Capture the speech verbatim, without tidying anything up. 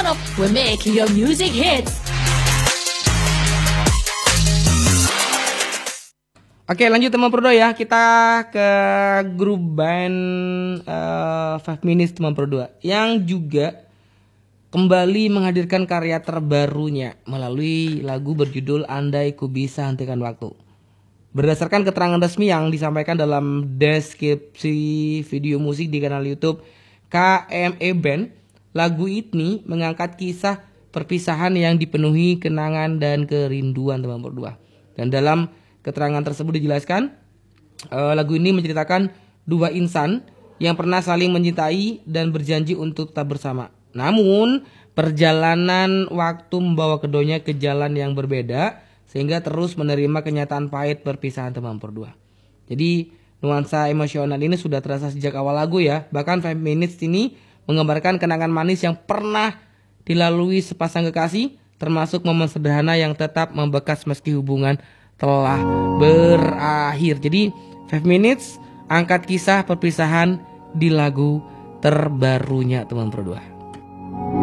Mono, we make your music hits. Oke, lanjut teman Prodo ya. Kita ke grup band uh, Five Minutes teman Prodo yang juga kembali menghadirkan karya terbarunya melalui lagu berjudul Andai Ku Bisa Hentikan Waktu. Berdasarkan keterangan resmi yang disampaikan dalam deskripsi video musik di kanal YouTube K M E Band, lagu ini mengangkat kisah perpisahan yang dipenuhi kenangan dan kerinduan teman berdua. Dan dalam keterangan tersebut dijelaskan, uh, lagu ini menceritakan dua insan yang pernah saling mencintai dan berjanji untuk tetap bersama. Namun, perjalanan waktu membawa keduanya ke jalan yang berbeda, sehingga terus menerima kenyataan pahit perpisahan teman berdua. Jadi, nuansa emosional ini sudah terasa sejak awal lagu ya. Bahkan Five Minutes ini menggambarkan kenangan manis yang pernah dilalui sepasang kekasih, termasuk momen sederhana yang tetap membekas meski hubungan telah berakhir. Jadi Five Minutes angkat kisah perpisahan di lagu terbarunya teman berdua.